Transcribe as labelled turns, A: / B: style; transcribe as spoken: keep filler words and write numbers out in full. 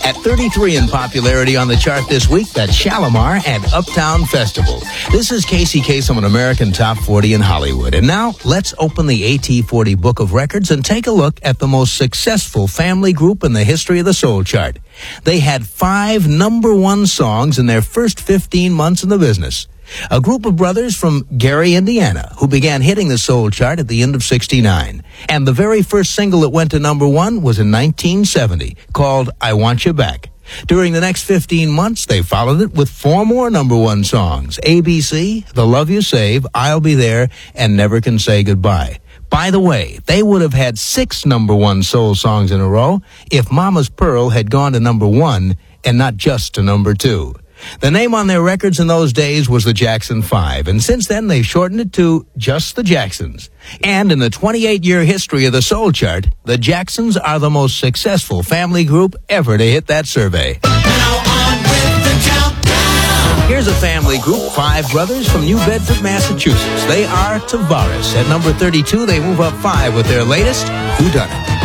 A: At thirty-three in popularity on the chart this week, that's Shalimar and Uptown Festival. This is Casey Kasem on American Top forty in Hollywood. And now, let's open the A T forty Book of Records and take a look at the most successful family group in the history of the soul chart. They had five number one songs in their first fifteen months in the business. A group of brothers from Gary, Indiana, who began hitting the soul chart at the end of sixty-nine. And the very first single that went to number one was in nineteen seventy, called I Want You Back. During the next fifteen months, they followed it with four more number one songs: A B C, The Love You Save, I'll Be There, and Never Can Say Goodbye. By the way, they would have had six number one soul songs in a row if Mama's Pearl had gone to number one and not just to number two. The name on their records in those days was the Jackson Five, and since then they've shortened it to just the Jacksons. And in the twenty-eight year history of the soul chart, the Jacksons are the most successful family group ever to hit that survey.
B: Now on with the countdown.
A: Here's a family group, five brothers from New Bedford, Massachusetts. They are Tavares. At number thirty-two, they move up five with their latest, Whodunit.